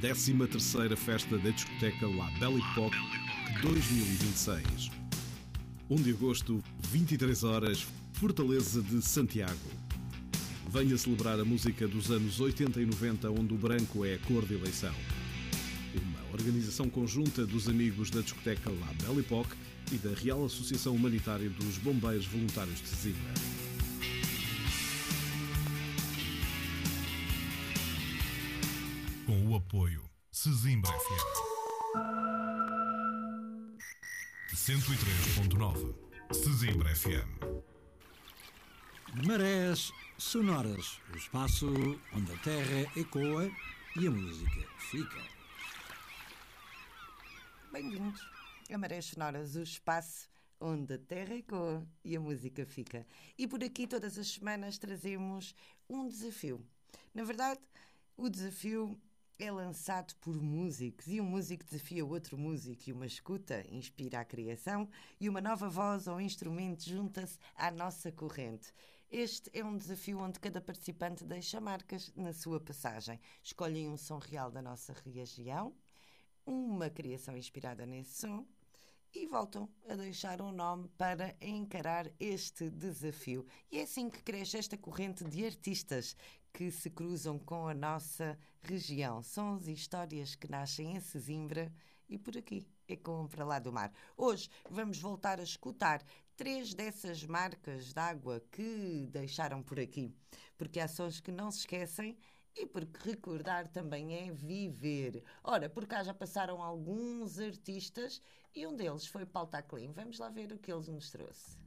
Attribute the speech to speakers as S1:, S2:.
S1: 13ª Festa da Discoteca La Belle Époque 2026. 1 de agosto, 23 horas, Fortaleza de Santiago. Venha celebrar a música dos anos 80 e 90, onde o branco é a cor de eleição. Uma organização conjunta dos amigos da discoteca La Belle Époque e da Real Associação Humanitária dos Bombeiros Voluntários de Sesimbra.
S2: Com o apoio Sesimbra FM 103.9. Sesimbra FM.
S3: Marés sonoras, o espaço onde a terra ecoa e a música fica.
S4: Bem-vindos a Marés Sonoras, o espaço onde a terra ecoa e a música fica. E por aqui todas as semanas trazemos um desafio. Na verdade, o desafio é lançado por músicos e um músico desafia outro músico e uma escuta inspira a criação e uma nova voz ou instrumento junta-se à nossa corrente. Este é um desafio onde cada participante deixa marcas na sua passagem. Escolhem um som real da nossa região, uma criação inspirada nesse som e voltam a deixar um nome para encarar este desafio. E é assim que cresce esta corrente de artistas que se cruzam com a nossa região. Sons e histórias que nascem em Sesimbra e por aqui ecoam para lá do mar. Hoje vamos voltar a escutar 3 dessas marcas de água que deixaram por aqui. Porque há sons que não se esquecem e porque recordar também é viver. Ora, por cá já passaram alguns artistas e um deles foi Paulo Taclin. Vamos lá ver o que ele nos trouxe.